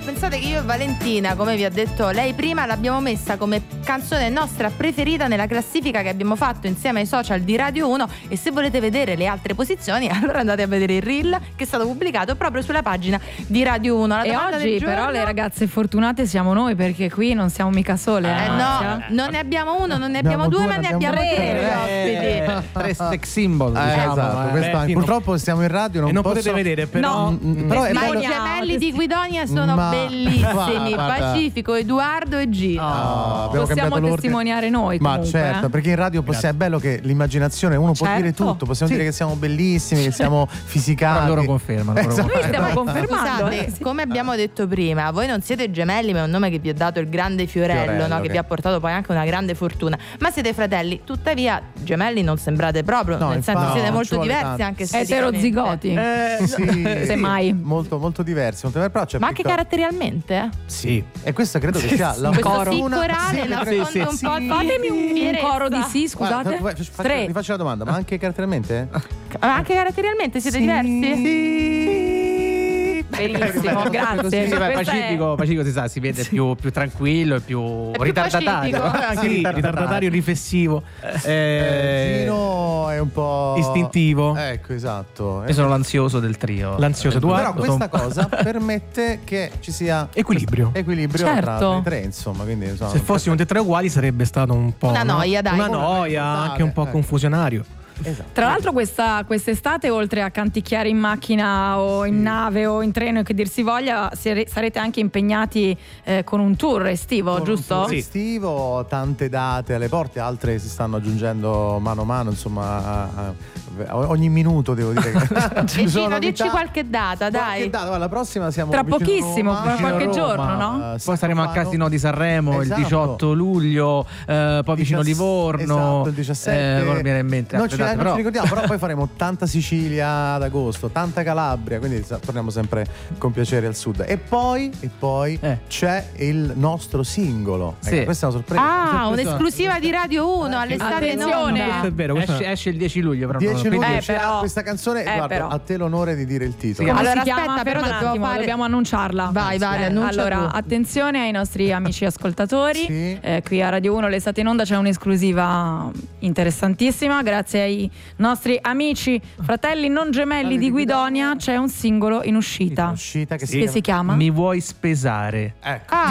pensate che io e Valentina, come vi ha detto lei prima, l'abbiamo messa come canzone nostra preferita nella classifica che abbiamo fatto insieme ai social di Radio 1, e se volete vedere le altre posizioni allora andate a vedere il reel che è stato pubblicato proprio sulla pagina di Radio 1. E oggi però le ragazze fortunate siamo noi, perché qui non siamo mica sole. No, non ne abbiamo uno, non ne abbiamo due, ma ne abbiamo tre ospiti. Tre sex symbol, diciamo. Esatto, purtroppo siamo in radio, non potete vedere, però. Ma i gemelli di Guidonia sono bellissimi. Pacifico, Edoardo e Gino. Possiamo testimoniare noi comunque. Ma certo, perché in radio è bello che l'immaginazione, uno può dire tutto, possiamo dire che siamo bellissimi, che siamo fisicali. Però loro confermano. Noi stiamo confermando. Scusate, come abbiamo detto prima, voi non siete gemelli, ma è un nome che vi ha dato il grande Fiorello, no? Che vi ha portato poi anche una grande fortuna. Ma siete fratelli, tuttavia gemelli non sembrate proprio, nel senso siete molto diversi anche se eterozigoti. Semmai. Molto molto diversi, ma anche caratterialmente? Sì. E questo credo che sia la fortuna. Un po'. Fatemi un coro di sì, scusate. Vi faccio una domanda, ma anche caratterialmente? Ma anche caratterialmente siete diversi? Sì. Benissimo, grazie. Pacifico si sa, si vede più tranquillo e più ritardatario. Ritardatario, riflessivo. Gino è un po' istintivo. Ecco, esatto. Io sono l'ansioso del trio. L'ansioso Edoardo. Però questa cosa permette che ci sia equilibrio tra i tre, insomma. Quindi, se fossimo tutti e tre uguali sarebbe stato un po' una noia, dai. Una noia, anche un po' confusionario. Esatto. Tra l'altro quest'estate, oltre a canticchiare in macchina o in nave o in treno, che dir si voglia, sarete anche impegnati con un tour estivo, giusto? Un tour estivo, tante date alle porte, altre si stanno aggiungendo mano a mano, insomma ogni minuto devo dire che Gino, dici qualche data, dai. La prossima siamo tra pochissimo, Roma, qualche giorno, no? Poi saremo al Casino di Sanremo il 18 luglio, poi vicino Livorno, il 17. Non mi viene in mente. Non ci ricordiamo, però poi faremo tanta Sicilia ad agosto, tanta Calabria, quindi torniamo sempre con piacere al sud. E poi c'è il nostro singolo. Ecco, questa è una sorpresa. Un'esclusiva di Radio 1 all'estate in onda. È vero, esce il 10 luglio, però 10 luglio però, questa canzone, guarda, a te l'onore di dire il titolo. Allora aspetta, però dobbiamo annunciarla. Vai, annuncia. Allora, attenzione ai nostri amici ascoltatori. Qui a Radio 1 l'estate in onda c'è un'esclusiva interessantissima. Grazie ai nostri amici fratelli non gemelli di Guidonia c'è un singolo in uscita. Che si chiama Mi vuoi spesare. Ecco.